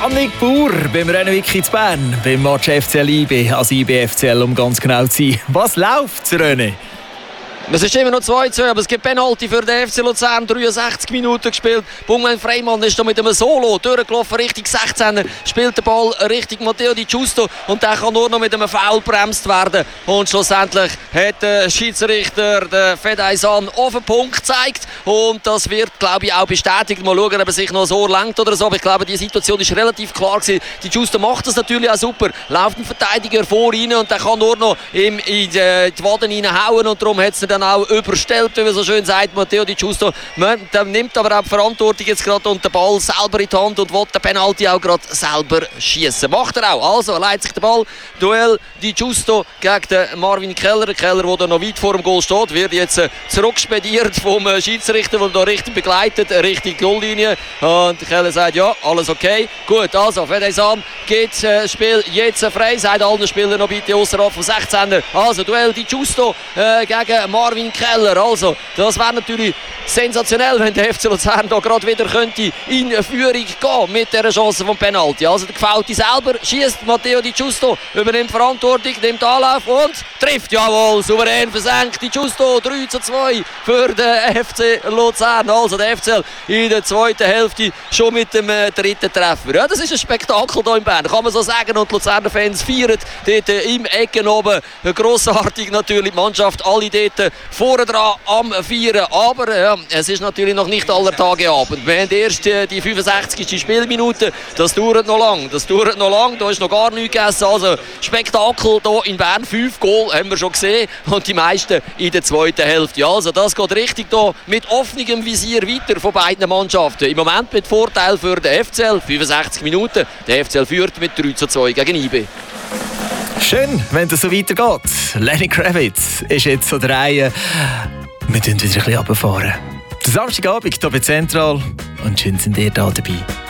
Janik Bauer beim Renewiki zu Bern, beim Match FCL IB, also IB FCL, um ganz genau zu sein. Was läuft, René? Es ist immer noch 2-2, aber es gibt Penalty für den FC Luzern. 63 Minuten gespielt. Bungman Freimann ist da mit einem Solo durchgelaufen, Richtung 16er. Spielt den Ball Richtung Matteo Di Giusto und der kann nur noch mit einem Foul bremst werden. Und schlussendlich hat der Schiedsrichter den Fedaysan auf den Punkt gezeigt. Und das wird, glaube ich, auch bestätigt. Mal schauen, ob er sich noch so lenkt oder so. Aber ich glaube, die Situation ist relativ klar gewesen. Di Giusto macht das natürlich auch super. Läuft ein Verteidiger vor rein und der kann nur noch in die Waden reinhauen. Und darum hat es dann auch überstellt, wie man so schön sagt, Matteo Di Giusto. Der nimmt aber auch die Verantwortung jetzt gerade und den Ball selber in die Hand und will den Penalty auch gerade selber schießen. Macht er auch. Also leitet sich der Ball. Duell Di Giusto gegen den Marvin Keller. Keller, der da noch weit vor dem Goal steht, wird jetzt zurückspediert vom Schiedsrichter, der da richtig begleitet, Richtung Goallinie. Und Keller sagt, ja, alles okay. Gut, also Fedaysan geht das Spiel jetzt frei. Sagt allen Spielern noch bitte außerhalb vom 16er. Also Duell Di Giusto gegen Marvin Keller. Also, das wäre natürlich sensationell, wenn der FC Luzern da gerade wieder könnte in Führung gehen mit dieser Chance vom Penalty. Also der Gefällte selber schießt, Matteo Di Giusto übernimmt Verantwortung, nimmt Anlauf und trifft. Jawohl, souverän versenkt Di Giusto. 3-2 für den FC Luzern. Also der FCL in der zweiten Hälfte schon mit dem dritten Treffer. Ja, das ist ein Spektakel hier in Bern, kann man so sagen. Und die Luzerner Fans feiern dort im Ecken oben. Grossartig natürlich die Mannschaft, alle dort vorne dran am Feiern. Aber ja, es ist natürlich noch nicht aller Tage Abend. Wir haben erst die 65. Spielminute. Das dauert noch lang. Da ist noch gar nichts gegessen. Also Spektakel hier in Bern. 5 Goal haben wir schon gesehen. Und die meisten in der zweiten Hälfte. Also das geht richtig hier mit offenem Visier weiter von beiden Mannschaften. Im Moment mit Vorteil für den FCL. 65 Minuten. Der FCL führt mit 3-2 gegen IB. Schön, wenn es so weitergeht. Lenny Kravitz ist jetzt so der Reihe. Wir fahren wieder ein bisschen runterfahren. Der Samstagabend hier bei Zentral und schön sind ihr da dabei.